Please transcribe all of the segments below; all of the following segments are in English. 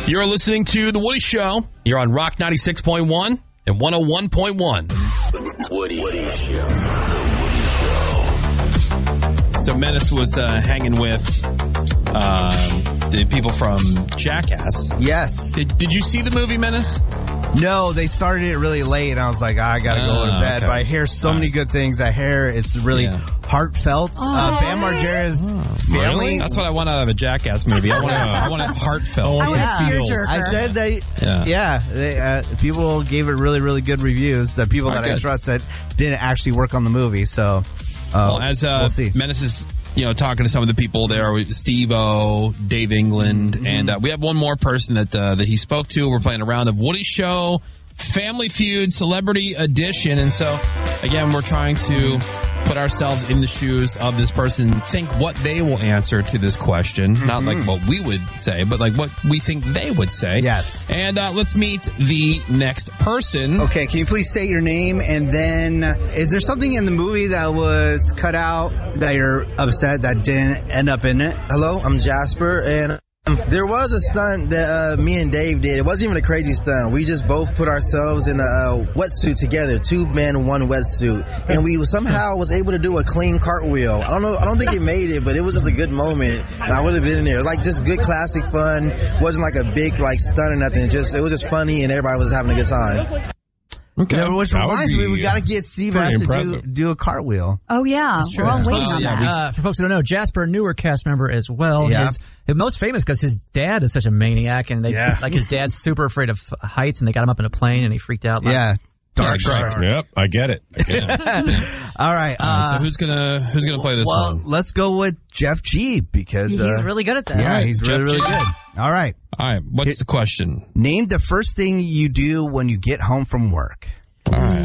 You're listening to The Woody Show. You're on Rock 96.1 and 101.1. The Woody Show. So Menace was hanging with the people from Jackass. Yes. Did you see the movie, Menace? No, they started it really late, and I was like, I gotta go to bed. Okay. But I hear so many good things. I hear it's really heartfelt. Bam Margera's family. Really? That's what I want out of a Jackass movie. I want it heartfelt. I want a tearjerker. I said that, people gave it really, really good reviews. The people that I trust that didn't actually work on the movie. So, we'll see. Menace is, talking to some of the people there, Steve-O, Dave England, and we have one more person that he spoke to. We're playing a round of Woody Show, Family Feud, Celebrity Edition, and so, again, we're trying to put ourselves in the shoes of this person and think what they will answer to this question. Not like what we would say, but like what we think they would say. Yes. And let's meet the next person. Okay, can you please state your name? And then, is there something in the movie that was cut out that you're upset that didn't end up in it? Hello, I'm Jasper, and there was a stunt that me and Dave did. It wasn't even a crazy stunt. We just both put ourselves in a wetsuit together, 2 men, 1 wetsuit, and we somehow was able to do a clean cartwheel. I don't think it made it, but it was just a good moment, and I would have been in there. Like, just good classic fun. Wasn't like a big stunt or nothing. It was just funny, and everybody was having a good time. Okay, which reminds me, we got to get Steve to do a cartwheel. Oh, yeah. We're all waiting on that. For folks who don't know, Jasper, a newer cast member as well. Yeah. His most famous because his dad is such a maniac, and his dad's super afraid of heights, and they got him up in a plane, and he freaked out. Dark Shark. Yep, I get it. All right. So who's gonna play this one? Well, let's go with Jeff G because he's really good at that. Yeah, he's really, really Jeff G. good. All right. What's the question? Name the first thing you do when you get home from work. All right.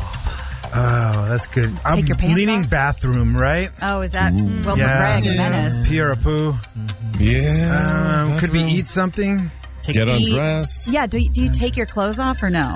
Oh, that's good. Take your pants leaning off? bathroom, right? Oh, is that Greg and Menace? Pee or a poo. Yeah. Could we eat something? Get undressed. Yeah, do you take your clothes off or no?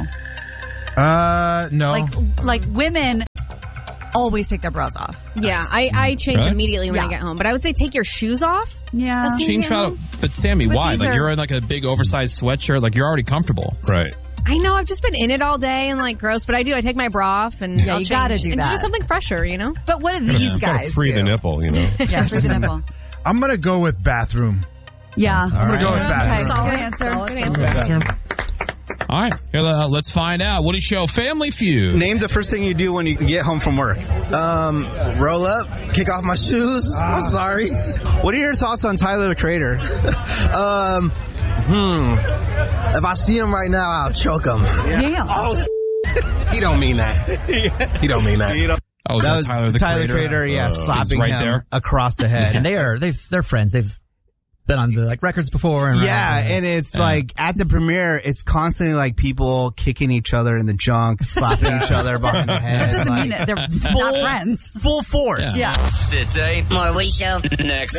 No. Like women always take their bras off. Yeah, I change immediately when I get home. But I would say take your shoes off. Yeah. Change out. But Sammy, why? these You're in a big oversized sweatshirt. You're already comfortable. Right. I know, I've just been in it all day and gross, but I do. I take my bra off and I'll you gotta do and that. do something fresher, But what do these guys free do? the nipple, Yeah, free the nipple. I'm going to go with bathroom. Yeah. I'm going to go with bathroom. Solid answer. All right. Here, let's find out. Woody Show, Family Feud. Name the first thing you do when you get home from work. Roll up, kick off my shoes. I'm sorry. What are your thoughts on Tyler, the Creator? If I see him right now, I'll choke him. Damn. He don't mean that. He don't mean that. Oh, that was Tyler, the Creator? Yeah, slapping right him there across the head. And they're friends. They've been on the records before. And and it's at the premiere, it's constantly people kicking each other in the junk, slapping each other behind the head. That doesn't mean that they're not friends. Full force. Yeah. Today, more Woody Show. Next.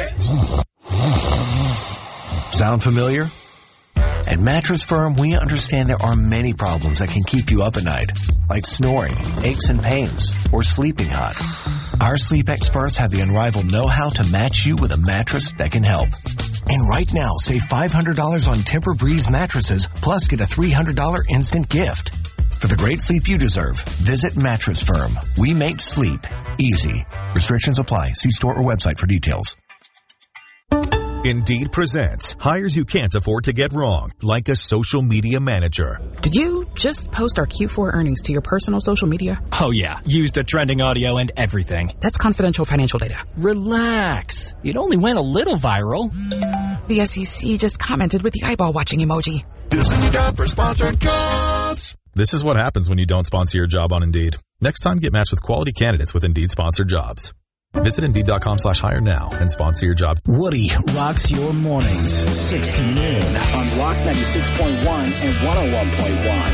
Sound familiar? At Mattress Firm, we understand there are many problems that can keep you up at night, like snoring, aches and pains, or sleeping hot. Our sleep experts have the unrivaled know-how to match you with a mattress that can help. And right now, save $500 on Tempur-Breeze mattresses, plus get a $300 instant gift. For the great sleep you deserve, visit Mattress Firm. We make sleep easy. Restrictions apply. See store or website for details. Indeed presents hires you can't afford to get wrong, like a social media manager. Did you just post our Q4 earnings to your personal social media? Oh yeah, used a trending audio and everything. That's confidential financial data. Relax. It only went a little viral. The SEC just commented with the eyeball watching emoji. This is your job for sponsored jobs. This is what happens when you don't sponsor your job on Indeed. Next time, get matched with quality candidates with Indeed sponsored jobs. Visit Indeed.com/hire now and sponsor your job. Woody rocks your mornings 6 to noon on Rock 96.1 and 101.1.